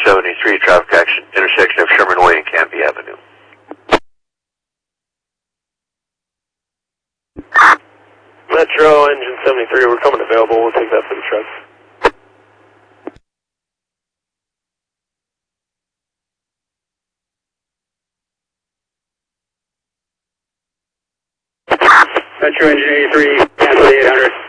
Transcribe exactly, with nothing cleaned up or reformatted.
seventy-three, traffic action, intersection of Sherman Way and Canby Avenue. Metro, engine seventy-three, we're coming available. We'll take that for the trucks. Metro, engine eighty-three, cancel the eight hundred.